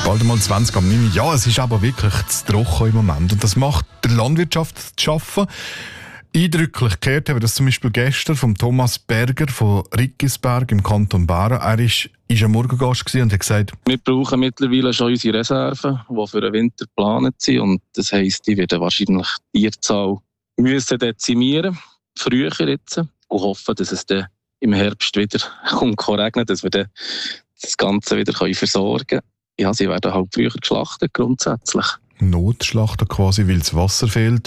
Bald einmal 20 am 9. Ja, es ist aber wirklich zu trocken im Moment. Und das macht der Landwirtschaft zu schaffen. Eindrücklich gehört haben wir das zum Beispiel gestern von Thomas Berger von Rickisberg im Kanton Bern. Er ist ein Morgengast und hat gesagt, wir brauchen mittlerweile schon unsere Reserven, die für den Winter geplant sind. Und das heisst, die werden wahrscheinlich die Tierzahl müssen dezimieren, früher jetzt, und hoffen, dass es dann im Herbst wieder regnet, dass wir dann das Ganze wieder versorgen können. Ja, sie werden halt früher geschlachtet, grundsätzlich. Notschlachten quasi, weil das Wasser fehlt.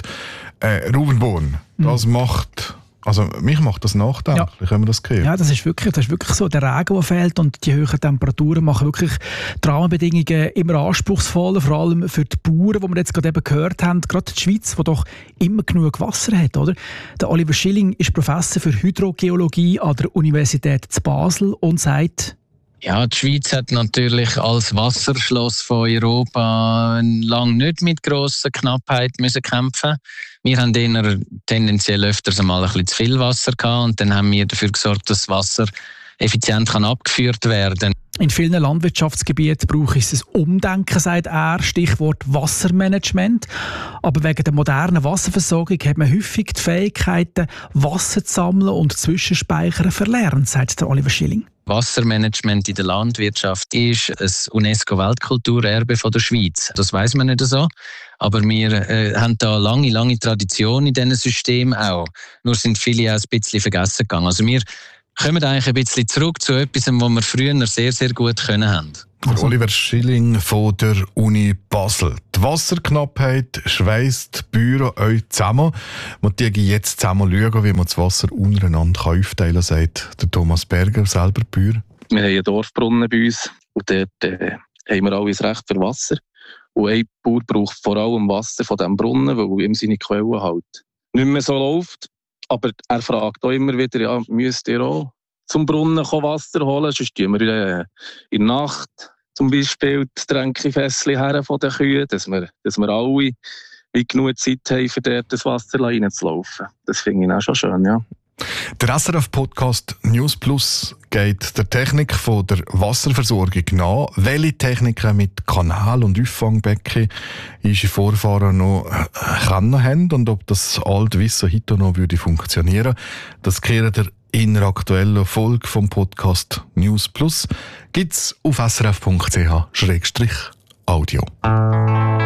Ruben Born, das macht... Also mich macht das nachdenklich, wenn man das hört. Ja, das ist wirklich so. Der Regen, der fehlt und die hohen Temperaturen machen wirklich die Rahmenbedingungen immer anspruchsvoller, vor allem für die Bauern, die wir jetzt gerade eben gehört haben. Gerade die Schweiz, die doch immer genug Wasser hat, oder? Der Oliver Schilling ist Professor für Hydrogeologie an der Universität zu Basel und sagt... Ja, die Schweiz hat natürlich als Wasserschloss von Europa lange nicht mit grosser Knappheit müssen kämpfen. Wir haben eher tendenziell öfters einmal ein bisschen zu viel Wasser gehabt und dann haben wir dafür gesorgt, dass das Wasser effizient abgeführt werden kann. In vielen Landwirtschaftsgebieten braucht es ein Umdenken, sagt er, Stichwort Wassermanagement. Aber wegen der modernen Wasserversorgung hat man häufig die Fähigkeiten, Wasser zu sammeln und zwischenspeichern verlernt, sagt der Oliver Schilling. Wassermanagement in der Landwirtschaft ist ein UNESCO-Weltkulturerbe der Schweiz. Das weiss man nicht so. Aber wir haben da lange Tradition in diesen Systemen auch. Nur sind viele auch ein bisschen vergessen gegangen. Also wir kommen eigentlich ein bisschen zurück zu etwas, was wir früher sehr, sehr gut können haben. Oliver Schilling von der Uni Basel. Die Wasserknappheit schweisst die Bauern euch zusammen. Man muss jetzt zusammen schauen, wie man das Wasser untereinander aufteilen kann, sagt der Thomas Berger, selber Bauer. Wir haben einen Dorfbrunnen bei uns und dort haben wir alle das Recht für Wasser. Und ein Bauer braucht vor allem Wasser von diesem Brunnen, weil ihm seine Quelle halt nicht mehr so läuft. Aber er fragt auch immer wieder, ja, müsst ihr auch zum Brunnen Wasser holen? Sonst tun wir in der Nacht zum Beispiel die Tränkefässchen her von den Kühen, dass wir alle wie genug Zeit haben, für dort das Wasser reinzulaufen. Das finde ich auch schon schön, ja. Der SRF-Podcast News Plus geht der Technik von der Wasserversorgung nach. Welche Techniken mit Kanal- und Auffangbecken unsere Vorfahren noch kennen haben und ob das alte Wissen heute noch funktionieren würde, das kehrt ihr in der aktuellen Folge vom Podcast News Plus. Gibt's auf srf.ch/audio.